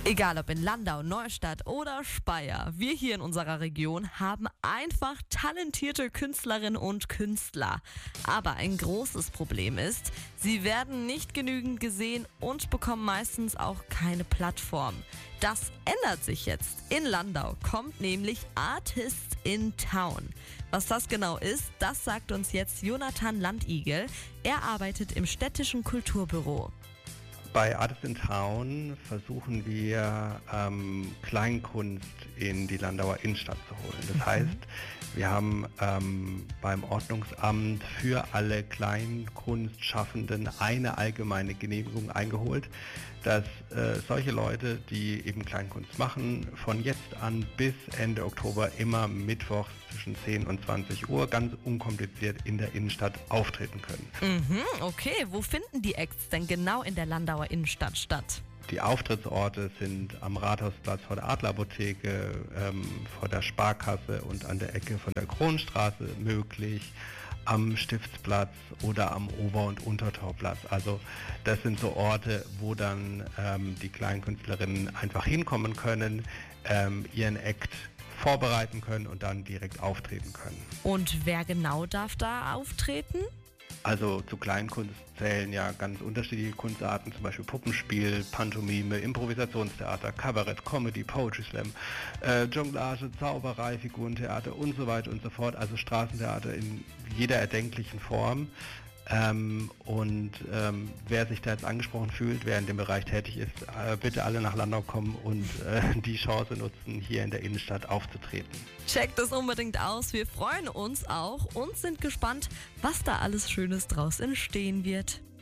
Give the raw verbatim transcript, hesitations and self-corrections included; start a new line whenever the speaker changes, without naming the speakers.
Egal ob in Landau, Neustadt oder Speyer, wir hier in unserer Region haben einfach talentierte Künstlerinnen und Künstler. Aber ein großes Problem ist, sie werden nicht genügend gesehen und bekommen meistens auch keine Plattform. Das ändert sich jetzt. In Landau kommt nämlich Artists in Town. Was das genau ist, das sagt uns jetzt Jonathan Landigel. Er arbeitet im städtischen Kulturbüro.
Bei Artists in Town versuchen wir ähm, Kleinkunst in die Landauer Innenstadt zu holen. Das mhm. heißt, wir haben ähm, beim Ordnungsamt für alle Kleinkunstschaffenden eine allgemeine Genehmigung eingeholt, dass äh, solche Leute, die eben Kleinkunst machen, von jetzt an bis Ende Oktober immer mittwochs zwischen zehn und zwanzig Uhr ganz unkompliziert in der Innenstadt auftreten können.
Mhm, okay, wo finden die Acts denn genau in der Landauer Innenstadt statt?
Die Auftrittsorte sind am Rathausplatz vor der Adlerapotheke, ähm, vor der Sparkasse und an der Ecke von der Kronstraße möglich, am Stiftsplatz oder am Ober- und Untertorplatz. Also das sind so Orte, wo dann ähm, die Kleinkünstlerinnen einfach hinkommen können, ähm, ihren Act vorbereiten können und dann direkt auftreten können.
Und wer genau darf da auftreten?
Also zu Kleinkunst zählen ja ganz unterschiedliche Kunstarten, zum Beispiel Puppenspiel, Pantomime, Improvisationstheater, Kabarett, Comedy, Poetry Slam, äh, Jonglage, Zauberei, Figurentheater und so weiter und so fort. Also Straßentheater in jeder erdenklichen Form. Ähm, und ähm, wer sich da jetzt angesprochen fühlt, wer in dem Bereich tätig ist, äh, bitte alle nach Landau kommen und äh, die Chance nutzen, hier in der Innenstadt aufzutreten.
Checkt es unbedingt aus, wir freuen uns auch und sind gespannt, was da alles Schönes draus entstehen wird.